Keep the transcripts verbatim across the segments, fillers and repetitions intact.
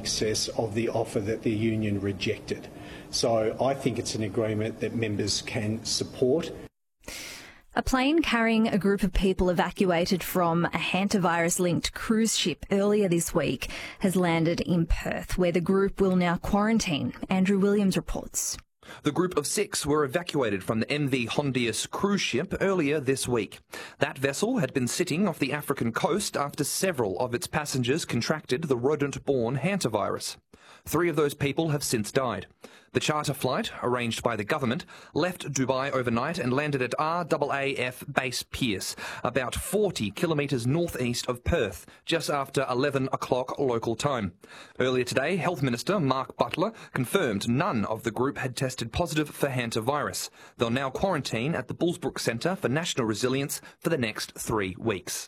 excess of the offer that the union rejected. So I think it's an agreement that members can support. A plane carrying a group of people evacuated from a hantavirus-linked cruise ship earlier this week has landed in Perth, where the group will now quarantine. Andrew Williams reports. The group of six were evacuated from the M V Hondius cruise ship earlier this week. That vessel had been sitting off the African coast after several of its passengers contracted the rodent-borne hantavirus. Three of those people have since died. The charter flight, arranged by the government, left Dubai overnight and landed at R A A F Base Pearce, about forty kilometres northeast of Perth, just after eleven o'clock local time. Earlier today, Health Minister Mark Butler confirmed none of the group had tested positive for hantavirus. They'll now quarantine at the Bullsbrook Centre for National Resilience for the next three weeks.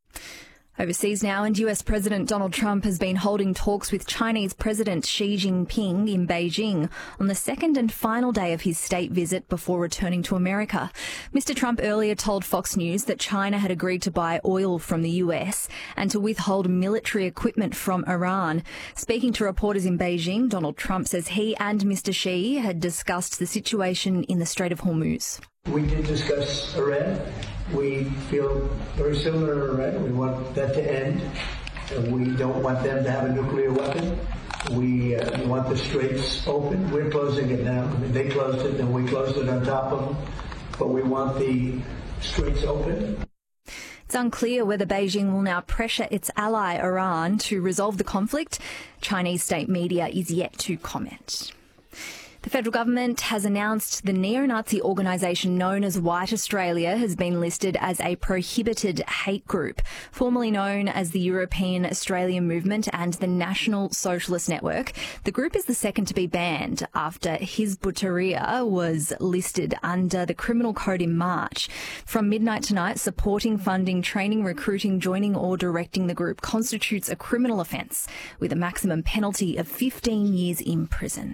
Overseas now, and U S President Donald Trump has been holding talks with Chinese President Xi Jinping in Beijing on the second and final day of his state visit before returning to America. Mister Trump earlier told Fox News that China had agreed to buy oil from the U S and to withhold military equipment from Iran. Speaking to reporters in Beijing, Donald Trump says he and Mister Xi had discussed the situation in the Strait of Hormuz. We did discuss Iran. We feel very similar to Iran. We want that to end. We don't want them to have a nuclear weapon. We, uh, we want the straits open. We're closing it now. I mean, they closed it, and we closed it on top of them. But we want the straits open. It's unclear whether Beijing will now pressure its ally Iran to resolve the conflict. Chinese state media is yet to comment. The federal government has announced the neo-Nazi organisation known as White Australia has been listed as a prohibited hate group. Formerly known as the European Australian Movement and the National Socialist Network, the group is the second to be banned after Hizb ut-Tahrir was listed under the Criminal Code in March. From midnight tonight, supporting, funding, training, recruiting, joining or directing the group constitutes a criminal offence with a maximum penalty of fifteen years in prison.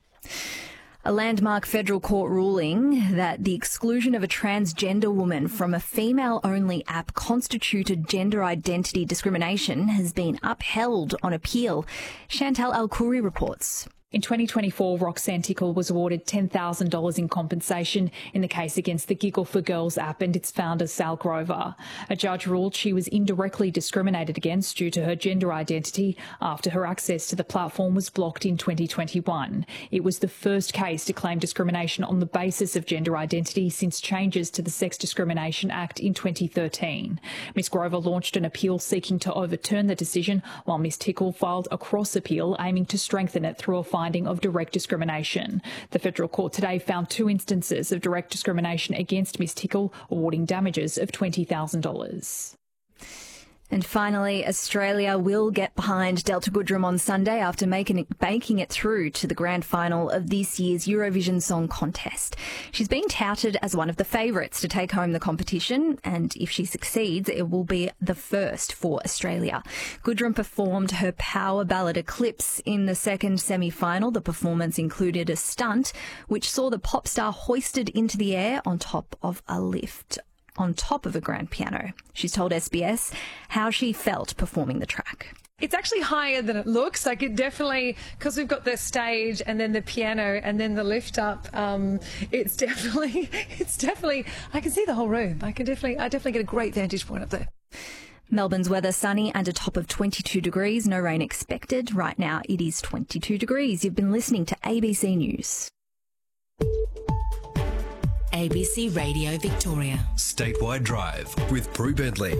A landmark federal court ruling that the exclusion of a transgender woman from a female-only app constituted gender identity discrimination has been upheld on appeal. Chantal Al-Khoury reports. In twenty twenty-four, Roxanne Tickle was awarded ten thousand dollars in compensation in the case against the Giggle for Girls app and its founder, Sal Grover. A judge ruled she was indirectly discriminated against due to her gender identity after her access to the platform was blocked in twenty twenty-one. It was the first case to claim discrimination on the basis of gender identity since changes to the Sex Discrimination Act in twenty thirteen. Miss Grover launched an appeal seeking to overturn the decision, while Miss Tickle filed a cross-appeal aiming to strengthen it through a finding of direct discrimination. The federal court today found two instances of direct discrimination against Miss Tickle, awarding damages of twenty thousand dollars. And finally, Australia will get behind Delta Goodrem on Sunday after making it, making it through to the grand final of this year's Eurovision Song Contest. She's been touted as one of the favourites to take home the competition, and if she succeeds, it will be the first for Australia. Goodrem performed her power ballad Eclipse in the second semi-final. The performance included a stunt which saw the pop star hoisted into the air on top of a lift. on top of a grand piano. She's told S B S how she felt performing the track. It's actually higher than it looks. Like it definitely, because we've got the stage and then the piano and then the lift up. Um, it's definitely, it's definitely. I can see the whole room. I can definitely, I definitely get a great vantage point up there. Melbourne's weather sunny and a top of twenty-two degrees. No rain expected. Right now it is twenty-two degrees. You've been listening to A B C News. A B C Radio Victoria. Statewide Drive with Prue Bentley.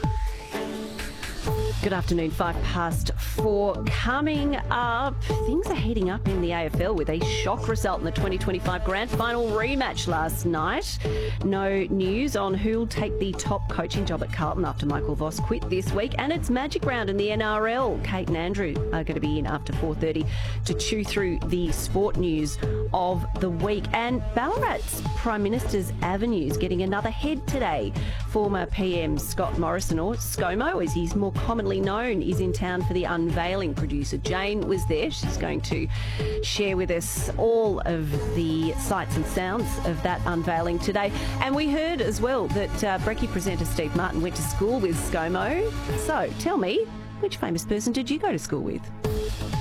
Good afternoon, five past four. Coming up, things are heating up in the A F L with a shock result in the twenty twenty-five Grand Final rematch last night. No news on who'll take the top coaching job at Carlton after Michael Voss quit this week. And it's Magic Round in the N R L. Kate and Andrew are going to be in after four thirty to chew through the sport news of the week. And Ballarat's Prime Minister's Avenues getting another head today. Former P M Scott Morrison, or ScoMo as he's more commonly known, is in town for the unveiling. Producer Jane was there. She's going to share with us all of the sights and sounds of that unveiling today. And we heard as well that uh, Brekkie presenter Steve Martin went to school with ScoMo. So tell me, which famous person did you go to school with?